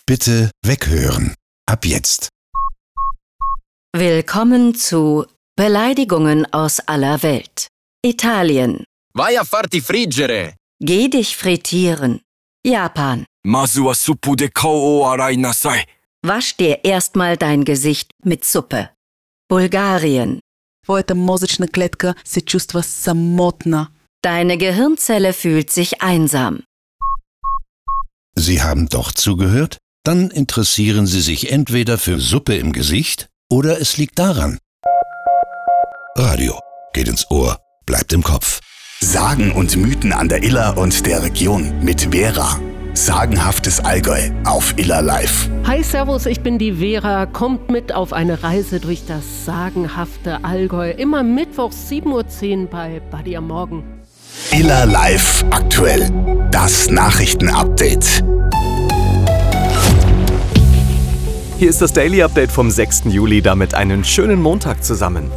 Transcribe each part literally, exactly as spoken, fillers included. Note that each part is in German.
Bitte weghören. Ab jetzt. Willkommen zu Beleidigungen aus aller Welt. Italien. Vai a farti friggere. Geh dich frittieren. Japan. Mazu wa suppu de kao o arai nasai. Wasch dir erstmal dein Gesicht mit Suppe. Bulgarien. Твоята мозъчна клетка се чувства самотна. Deine Gehirnzelle fühlt sich einsam. Sie haben doch zugehört? Dann interessieren Sie sich entweder für Suppe im Gesicht oder es liegt daran. Radio geht ins Ohr, bleibt im Kopf. Sagen und Mythen an der Iller und der Region mit Vera. Sagenhaftes Allgäu auf Iller Live. Hi, servus, ich bin die Vera. Kommt mit auf eine Reise durch das sagenhafte Allgäu. Immer mittwochs sieben Uhr zehn bei Buddy am Morgen. Iller Live aktuell. Das Nachrichtenupdate. Hier ist das Daily Update vom sechsten Juli, damit einen schönen Montag zusammen.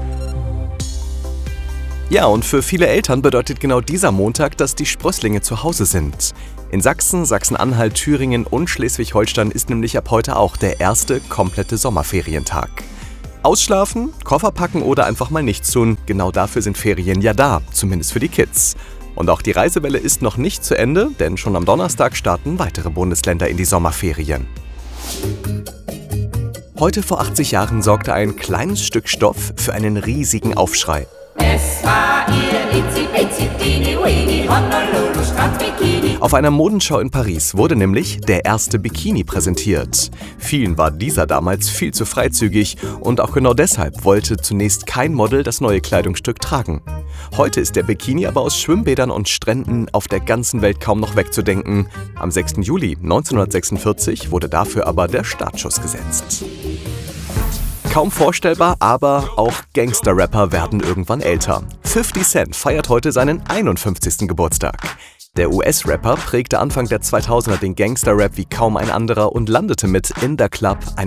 Ja, und für viele Eltern bedeutet genau dieser Montag, dass die Sprösslinge zu Hause sind. In Sachsen, Sachsen-Anhalt, Thüringen und Schleswig-Holstein ist nämlich ab heute auch der erste komplette Sommerferientag. Ausschlafen, Koffer packen oder einfach mal nichts tun, genau dafür sind Ferien ja da, zumindest für die Kids. Und auch die Reisewelle ist noch nicht zu Ende, denn schon am Donnerstag starten weitere Bundesländer in die Sommerferien. Heute vor achtzig Jahren sorgte ein kleines Stück Stoff für einen riesigen Aufschrei. Es war ihr Itzi-Bitzi, Teeny-Weeny, Honolulu-Strand-Bikini. Auf einer Modenschau in Paris wurde nämlich der erste Bikini präsentiert. Vielen war dieser damals viel zu freizügig und auch genau deshalb wollte zunächst kein Model das neue Kleidungsstück tragen. Heute ist der Bikini aber aus Schwimmbädern und Stränden auf der ganzen Welt kaum noch wegzudenken. Am sechsten Juli neunzehnhundertsechsundvierzig wurde dafür aber der Startschuss gesetzt. Kaum vorstellbar, aber auch Gangster-Rapper werden irgendwann älter. fifty Cent feiert heute seinen einundfünfzigsten Geburtstag. Der U S-Rapper prägte Anfang der zweitausender den Gangster-Rap wie kaum ein anderer und landete mit In Da Club einen